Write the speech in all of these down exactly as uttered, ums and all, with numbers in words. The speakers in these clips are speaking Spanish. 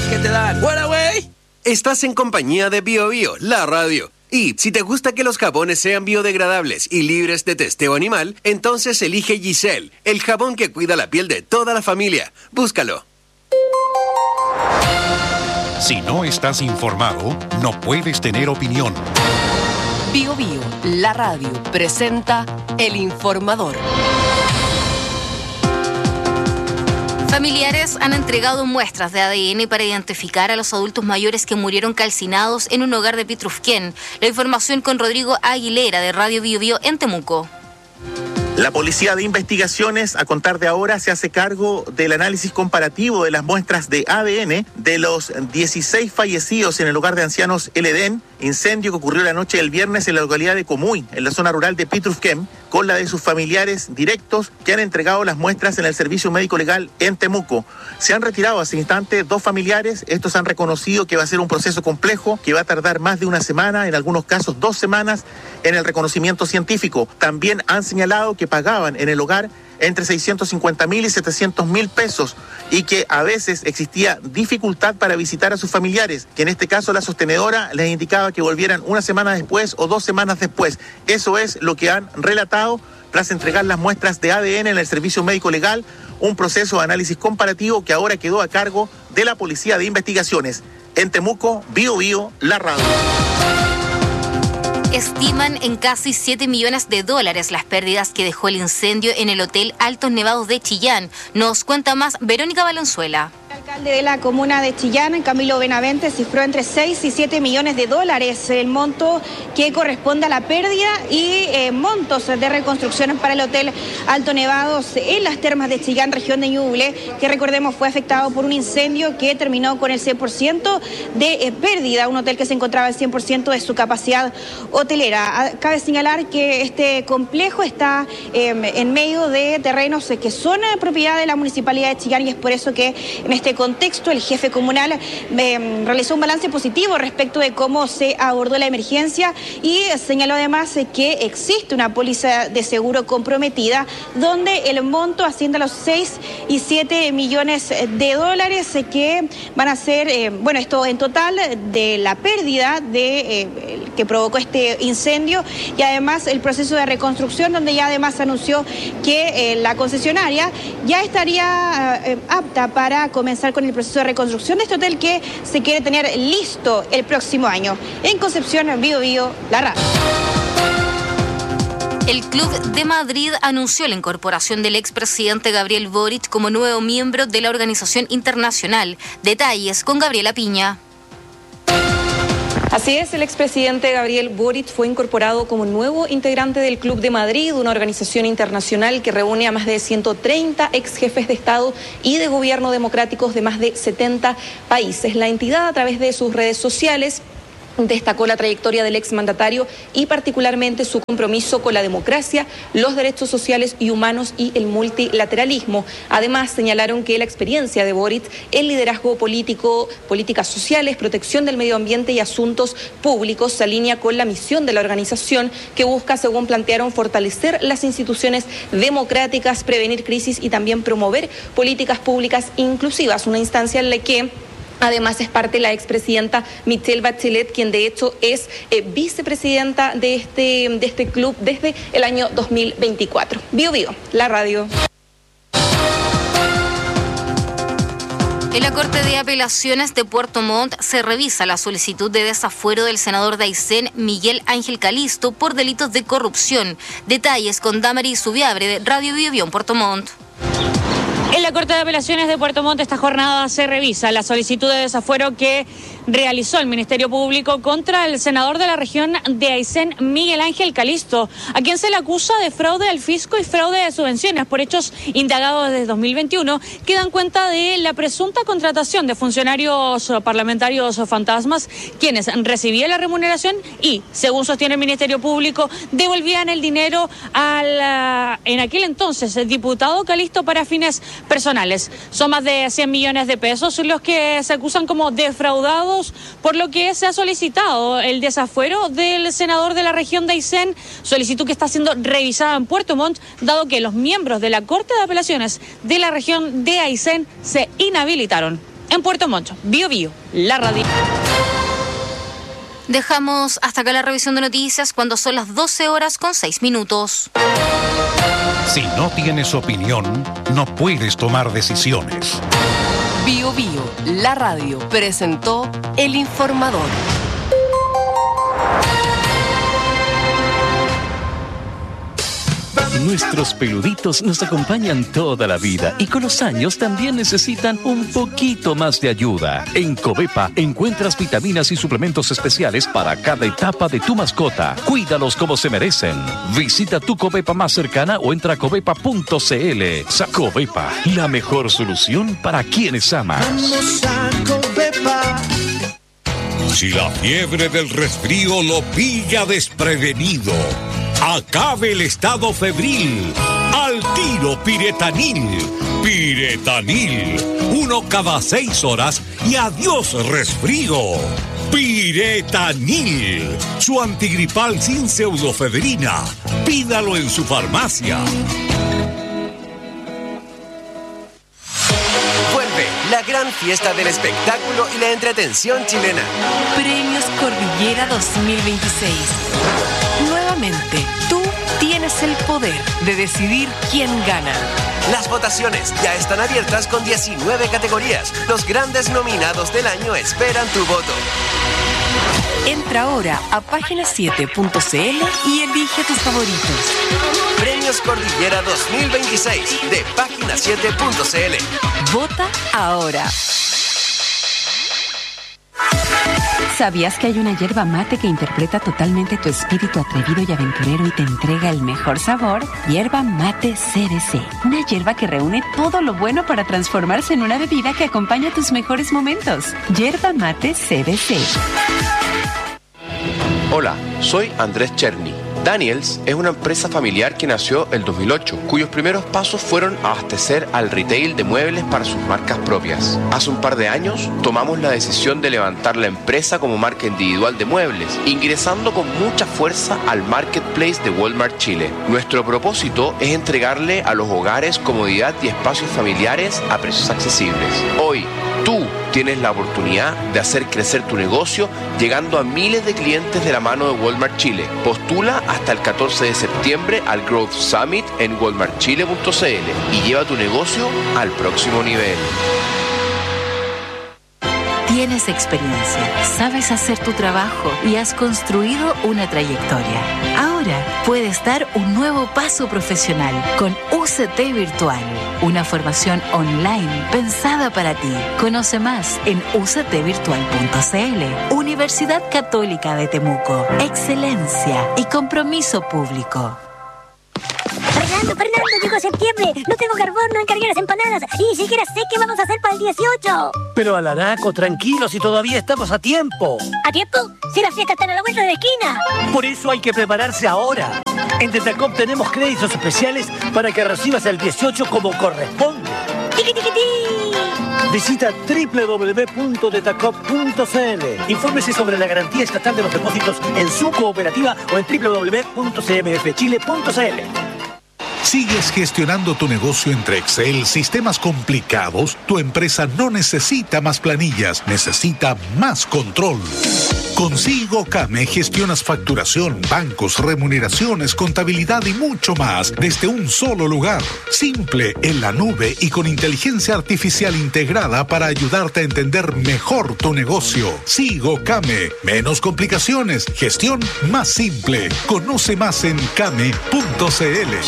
que te dan. ¡Fuera, güey! Estás en compañía de Bio Bio, la radio. Y si te gusta que los jabones sean biodegradables y libres de testeo animal, entonces elige Giselle, el jabón que cuida la piel de toda la familia. Búscalo. Si no estás informado, no puedes tener opinión. Bio Bio, la radio, presenta El Informador. Familiares han entregado muestras de A D N para identificar a los adultos mayores que murieron calcinados en un hogar de Pitrufquén. La información con Rodrigo Aguilera de Radio Bio Bio en Temuco. La Policía de Investigaciones, a contar de ahora, se hace cargo del análisis comparativo de las muestras de A D N de los dieciséis fallecidos en el hogar de ancianos El Edén, incendio que ocurrió la noche del viernes en la localidad de Comuy, en la zona rural de Pitrufquén, con la de sus familiares directos que han entregado las muestras en el Servicio Médico Legal en Temuco. Se han retirado hace instantes dos familiares. Estos han reconocido que va a ser un proceso complejo, que va a tardar más de una semana, en algunos casos dos semanas, en el reconocimiento científico. También han señalado que pagaban en el hogar entre seiscientos cincuenta mil y setecientos mil pesos y que a veces existía dificultad para visitar a sus familiares, que en este caso la sostenedora les indicaba que volvieran una semana después o dos semanas después. Eso es lo que han relatado tras entregar las muestras de A D N en el Servicio Médico Legal, un proceso de análisis comparativo que ahora quedó a cargo de la Policía de Investigaciones. En Temuco, Bio Bio, la radio. Estiman en casi siete millones de dólares las pérdidas que dejó el incendio en el Hotel Altos Nevados de Chillán. Nos cuenta más Verónica Valenzuela. El alcalde de la comuna de Chillán, Camilo Benavente, cifró entre seis y siete millones de dólares el monto que corresponde a la pérdida y eh, montos de reconstrucción para el Hotel Altos Nevados en las termas de Chillán, región de Ñuble, que recordemos fue afectado por un incendio que terminó con el cien por ciento de eh, pérdida, un hotel que se encontraba al cien por ciento de su capacidad hotelera. Cabe señalar que este complejo está eh, en medio de terrenos que son eh, propiedad de la Municipalidad de Chillán y es por eso que en este contexto el jefe comunal eh, realizó un balance positivo respecto de cómo se abordó la emergencia y señaló además eh, que existe una póliza de seguro comprometida donde el monto asciende a los seis y siete millones de dólares eh, que van a ser, eh, bueno, esto en total de la pérdida de, eh, que provocó este incendio y además el proceso de reconstrucción donde ya además anunció que eh, la concesionaria ya estaría eh, apta para comenzar con el proceso de reconstrucción de este hotel que se quiere tener listo el próximo año. En Concepción, Bio Bio, la radio. El Club de Madrid anunció la incorporación del expresidente Gabriel Boric como nuevo miembro de la organización internacional. Detalles con Gabriela Piña. Así es, el expresidente Gabriel Boric fue incorporado como nuevo integrante del Club de Madrid, una organización internacional que reúne a más de ciento treinta ex jefes de Estado y de gobierno democráticos de más de setenta países. La entidad, a través de sus redes sociales, destacó la trayectoria del exmandatario y particularmente su compromiso con la democracia, los derechos sociales y humanos y el multilateralismo. Además, señalaron que la experiencia de Boric, el liderazgo político, políticas sociales, protección del medio ambiente y asuntos públicos se alinea con la misión de la organización que busca, según plantearon, fortalecer las instituciones democráticas, prevenir crisis y también promover políticas públicas inclusivas, una instancia en la que además es parte la expresidenta Michelle Bachelet, quien de hecho es eh, vicepresidenta de este, de este club desde el año dos mil veinticuatro. Bio Bio, la radio. En la Corte de Apelaciones de Puerto Montt se revisa la solicitud de desafuero del senador de Aysén, Miguel Ángel Calisto, por delitos de corrupción. Detalles con Damaris Subiabre de Radio Bio Bio en Puerto Montt. En la Corte de Apelaciones de Puerto Montt esta jornada se revisa la solicitud de desafuero que realizó el Ministerio Público contra el senador de la región de Aysén, Miguel Ángel Calisto, a quien se le acusa de fraude al fisco y fraude de subvenciones por hechos indagados desde dos mil veintiuno que dan cuenta de la presunta contratación de funcionarios parlamentarios fantasmas, quienes recibían la remuneración y, según sostiene el Ministerio Público, devolvían el dinero al, en aquel entonces, el diputado Calisto para fines personales. Son más de cien millones de pesos los que se acusan como defraudados, por lo que se ha solicitado el desafuero del senador de la región de Aysén, solicitud que está siendo revisada en Puerto Montt, dado que los miembros de la Corte de Apelaciones de la región de Aysén se inhabilitaron. en Puerto Montt. Bio Bio, la radio. Dejamos hasta acá la revisión de noticias cuando son las doce horas con seis minutos. Si no tienes opinión, no puedes tomar decisiones. Bio Bio, la radio, presentó El Informador. Nuestros peluditos nos acompañan toda la vida y con los años también necesitan un poquito más de ayuda. En Covepa encuentras vitaminas y suplementos especiales para cada etapa de tu mascota. Cuídalos como se merecen. Visita tu Covepa más cercana o entra a covepa punto c l. Covepa, la mejor solución para quienes amas. Vamos a Covepa. Si la fiebre del resfrío lo pilla desprevenido, acabe el estado febril. Al tiro Piretanil. Piretanil. Uno cada seis horas y adiós resfrío. Piretanil. Su antigripal sin pseudofebrina. Pídalo en su farmacia. Vuelve la gran fiesta del espectáculo y la entretención chilena. Premios Cordillera dos mil veintiséis. Nuevamente, tú tienes el poder de decidir quién gana. Las votaciones ya están abiertas con diecinueve categorías. Los grandes nominados del año esperan tu voto. Entra ahora a página siete punto c l y elige tus favoritos. Premios Cordillera dos mil veintiséis de página siete punto c l. Vota ahora. ¿Sabías que hay una hierba mate que interpreta totalmente tu espíritu atrevido y aventurero y te entrega el mejor sabor? Hierba mate C B C. Una hierba que reúne todo lo bueno para transformarse en una bebida que acompaña tus mejores momentos. Hierba mate C B C. Hola, soy Andrés Cherny. Daniels es una empresa familiar que nació el dos mil ocho, cuyos primeros pasos fueron abastecer al retail de muebles para sus marcas propias. Hace un par de años tomamos la decisión de levantar la empresa como marca individual de muebles, ingresando con mucha fuerza al marketplace de Walmart Chile. Nuestro propósito es entregarle a los hogares comodidad y espacios familiares a precios accesibles. Hoy, tú tienes la oportunidad de hacer crecer tu negocio llegando a miles de clientes de la mano de Walmart Chile. Postula hasta el catorce de septiembre al Growth Summit en walmart chile punto c l y lleva tu negocio al próximo nivel. Tienes experiencia, sabes hacer tu trabajo y has construido una trayectoria. Ahora puedes dar un nuevo paso profesional con U C T Virtual, una formación online pensada para ti. Conoce más en u c t virtual punto c l. Universidad Católica de Temuco. Excelencia y compromiso público. Fernando, Fernando, llegó septiembre. No tengo carbón, no encargué las empanadas. Y ni siquiera sé qué vamos a hacer para el dieciocho. Pero Alaraco, tranquilo, si todavía estamos a tiempo. ¿A tiempo? Si las fiestas están a la vuelta de la esquina. Por eso hay que prepararse ahora. En Detacop tenemos créditos especiales para que recibas el dieciocho como corresponde. ¡Tiqui, tiqui, ti! Visita doble u doble u doble u punto detacop punto c l. Infórmese sobre la garantía estatal de los depósitos en su cooperativa o en doble u doble u doble u punto c m f chile punto c l. ¿Sigues gestionando tu negocio entre Excel, sistemas complicados? Tu empresa no necesita más planillas, necesita más control. Con SigoCame gestionas facturación, bancos, remuneraciones, contabilidad y mucho más desde un solo lugar. Simple, en la nube y con inteligencia artificial integrada para ayudarte a entender mejor tu negocio. SigoCame. Menos complicaciones, gestión más simple. Conoce más en came punto c l.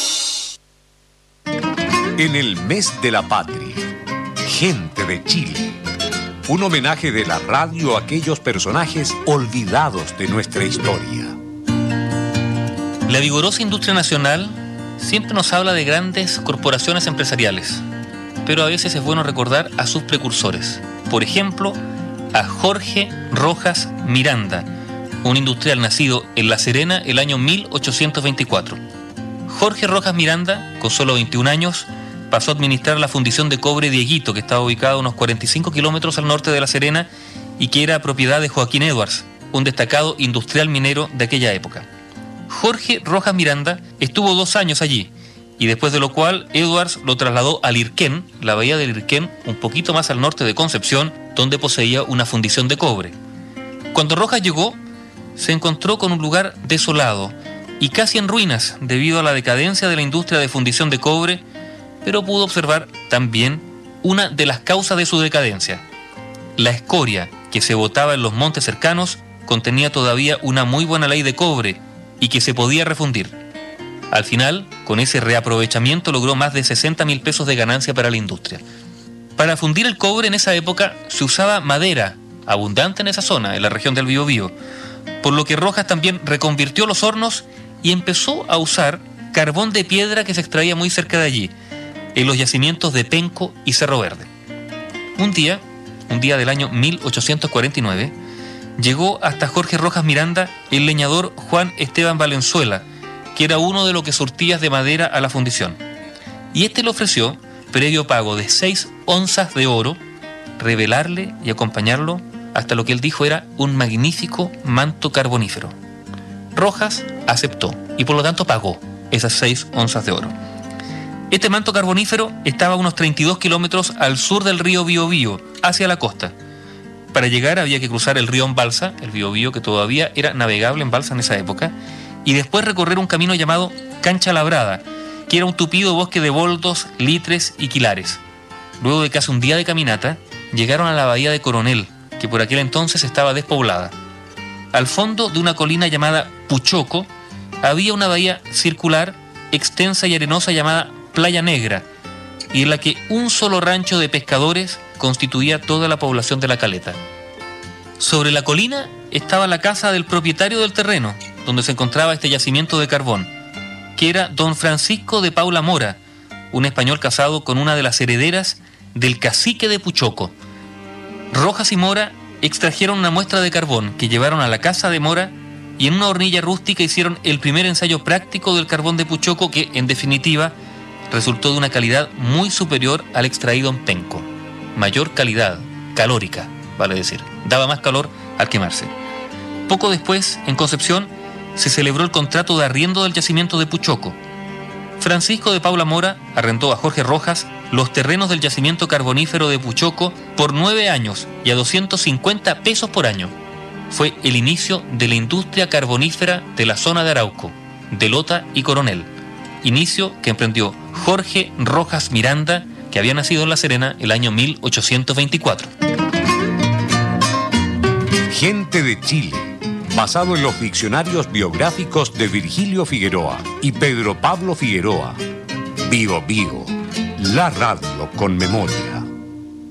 En el mes de la patria, gente de Chile. Un homenaje de la radio a aquellos personajes olvidados de nuestra historia. La vigorosa industria nacional siempre nos habla de grandes corporaciones empresariales, pero a veces es bueno recordar a sus precursores. Por ejemplo, a Jorge Rojas Miranda, un industrial nacido en La Serena el año mil ochocientos veinticuatro. Jorge Rojas Miranda, con solo veintiún años, pasó a administrar la fundición de cobre Dieguito, que estaba ubicada a unos cuarenta y cinco kilómetros al norte de La Serena y que era propiedad de Joaquín Edwards, un destacado industrial minero de aquella época. Jorge Rojas Miranda estuvo dos años allí y después de lo cual Edwards lo trasladó a Lirquén, la bahía de Lirquén, un poquito más al norte de Concepción, donde poseía una fundición de cobre. Cuando Rojas llegó, se encontró con un lugar desolado y casi en ruinas debido a la decadencia de la industria de fundición de cobre, pero pudo observar también una de las causas de su decadencia. La escoria que se botaba en los montes cercanos contenía todavía una muy buena ley de cobre y que se podía refundir. Al final, con ese reaprovechamiento logró más de sesenta mil pesos de ganancia para la industria. Para fundir el cobre en esa época se usaba madera, abundante en esa zona, en la región del Biobío, por lo que Rojas también reconvirtió los hornos y empezó a usar carbón de piedra que se extraía muy cerca de allí, en los yacimientos de Penco y Cerro Verde. Un día, un día del año mil ochocientos cuarenta y nueve, llegó hasta Jorge Rojas Miranda el leñador Juan Esteban Valenzuela, que era uno de los que surtía de madera a la fundición. Y este le ofreció, previo pago de seis onzas de oro, revelarle y acompañarlo hasta lo que él dijo era un magnífico manto carbonífero. Rojas aceptó y por lo tanto pagó esas seis onzas de oro. Este manto carbonífero estaba a unos treinta y dos kilómetros al sur del río Biobío, hacia la costa. Para llegar había que cruzar el río en balsa, el Biobío que todavía era navegable en balsa en esa época, y después recorrer un camino llamado Cancha Labrada, que era un tupido bosque de boldos, litres y quilares. Luego de casi un día de caminata, llegaron a la bahía de Coronel, que por aquel entonces estaba despoblada. Al fondo de una colina llamada Puchoco, había una bahía circular, extensa y arenosa llamada Playa Negra, y en la que un solo rancho de pescadores constituía toda la población de la caleta. Sobre la colina estaba la casa del propietario del terreno, donde se encontraba este yacimiento de carbón, que era don Francisco de Paula Mora, un español casado con una de las herederas del cacique de Puchoco. Rojas y Mora extrajeron una muestra de carbón que llevaron a la casa de Mora y en una hornilla rústica hicieron el primer ensayo práctico del carbón de Puchoco que, en definitiva, resultó de una calidad muy superior al extraído en Penco. Mayor calidad, calórica, vale decir. Daba más calor al quemarse. Poco después, en Concepción, se celebró el contrato de arriendo del yacimiento de Puchoco. Francisco de Paula Mora arrendó a Jorge Rojas los terrenos del yacimiento carbonífero de Puchoco por nueve años y a doscientos cincuenta pesos por año. Fue el inicio de la industria carbonífera de la zona de Arauco, de Lota y Coronel. Inicio que emprendió Jorge Rojas Miranda, que había nacido en La Serena el año mil ochocientos veinticuatro. Gente de Chile, basado en los diccionarios biográficos de Virgilio Figueroa y Pedro Pablo Figueroa. Bio Bio, la radio con memoria.